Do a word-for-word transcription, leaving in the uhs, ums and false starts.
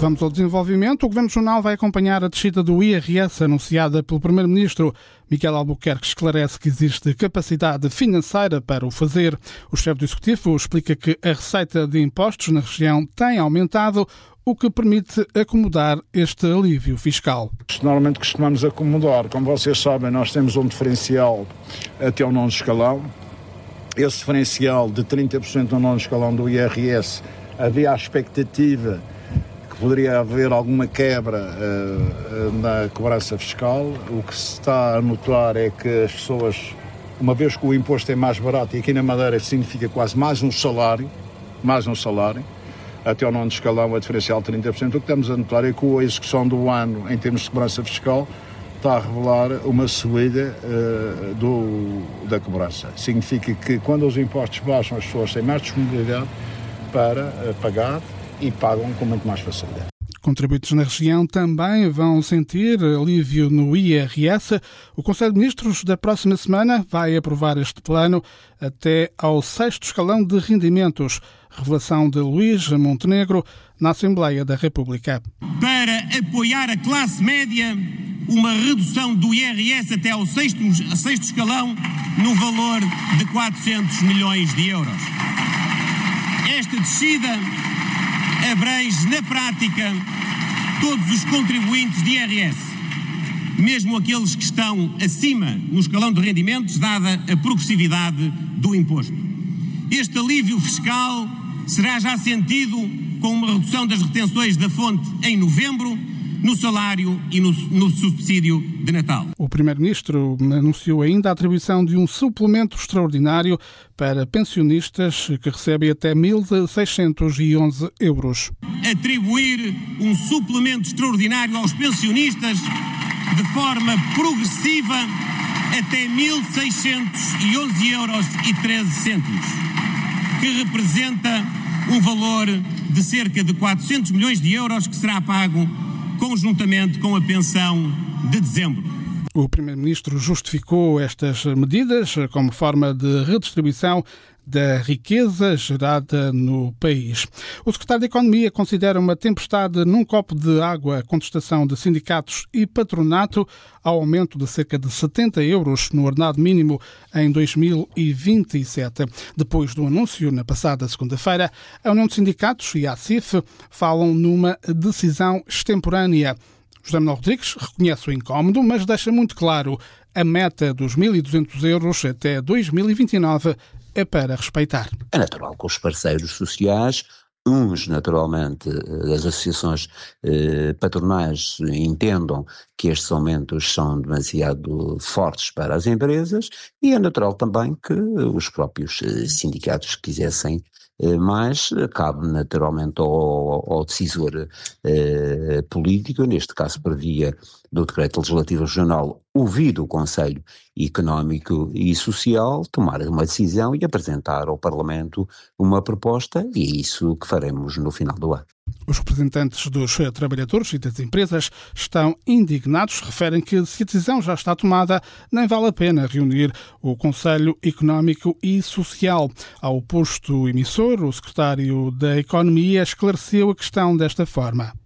Vamos ao desenvolvimento. O Governo Regional vai acompanhar a descida do I R S anunciada pelo Primeiro-Ministro. Miguel Albuquerque esclarece que existe capacidade financeira para o fazer. O chefe do Executivo explica que a receita de impostos na região tem aumentado, o que permite acomodar este alívio fiscal. Normalmente costumamos acomodar. Como vocês sabem, nós temos um diferencial até ao nono escalão. Esse diferencial de trinta por cento no nono escalão do I R S, havia a expectativa que poderia haver alguma quebra uh, na cobrança fiscal. O que se está a notar é que as pessoas, uma vez que o imposto é mais barato, e aqui na Madeira significa quase mais um salário, mais um salário, até ao nono escalão a diferencial de trinta por cento, o que estamos a notar é que a execução do ano em termos de cobrança fiscal está a revelar uma subida uh, do, da cobrança. Significa que quando os impostos baixam, as pessoas têm mais disponibilidade para uh, pagar e pagam com muito mais facilidade. Contribuintes na região também vão sentir alívio no I R S. O Conselho de Ministros da próxima semana vai aprovar este plano até ao sexto escalão de rendimentos. Revelação de Luís Montenegro na Assembleia da República. Para apoiar a classe média, uma redução do I R S até ao sexto, sexto escalão no valor de quatrocentos milhões de euros. Esta descida abrange, na prática, todos os contribuintes de I R S, mesmo aqueles que estão acima no escalão de rendimentos, dada a progressividade do imposto. Este alívio fiscal será já sentido com uma redução das retenções da fonte em novembro, no salário e no, no subsídio de Natal. O Primeiro-Ministro anunciou ainda a atribuição de um suplemento extraordinário para pensionistas que recebem até mil seiscentos e onze euros. Atribuir um suplemento extraordinário aos pensionistas de forma progressiva até mil seiscentos e onze euros e treze cêntimos, que representa um valor de cerca de quatrocentos milhões de euros que será pago conjuntamente com a pensão de dezembro. O Primeiro-Ministro justificou estas medidas como forma de redistribuição da riqueza gerada no país. O secretário de Economia considera uma tempestade num copo de água a contestação de sindicatos e patronato ao aumento de cerca de setenta euros no ordenado mínimo em dois mil e vinte e sete. Depois do anúncio, na passada segunda-feira, a União de Sindicatos e a ACIF falam numa decisão extemporânea. José Manuel Rodrigues reconhece o incómodo, mas deixa muito claro a meta dos mil e duzentos euros até dois mil e vinte e nove é para respeitar. É natural que os parceiros sociais, uns naturalmente das associações eh, patronais, entendam que estes aumentos são demasiado fortes para as empresas, e é natural também que os próprios eh, sindicatos quisessem mas cabe naturalmente ao, ao decisor eh, político, neste caso por via do Decreto Legislativo Regional, ouvido o Conselho Económico e Social, tomar uma decisão e apresentar ao Parlamento uma proposta, e é isso que faremos no final do ano. Os representantes dos trabalhadores e das empresas estão indignados, referem que se a decisão já está tomada, nem vale a pena reunir o Conselho Económico e Social. Ao posto emissor, o secretário da Economia esclareceu a questão desta forma.